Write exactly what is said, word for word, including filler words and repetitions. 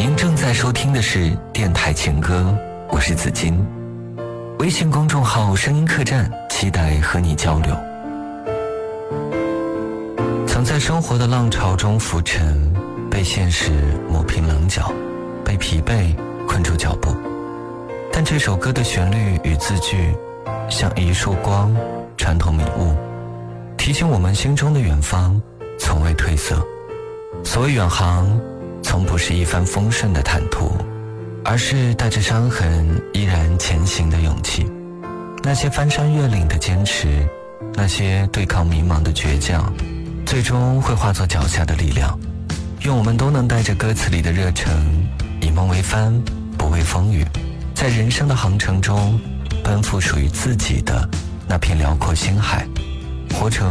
您正在收听的是电台情歌，我是子金。微信公众号声音客栈，期待和你交流。曾在生活的浪潮中浮沉，被现实磨平棱角，被疲惫困住脚步。但这首歌的旋律与字句像一束光穿透迷雾，提醒我们心中的远方从未褪色。所谓远航，从不是一帆风顺的坦途，而是带着伤痕依然前行的勇气。那些翻山越岭的坚持，那些对抗迷茫的倔强，最终会化作脚下的力量。愿我们都能带着歌词里的热忱，以梦为帆，不畏风雨，在人生的航程中奔赴属于自己的那片辽阔星海，活成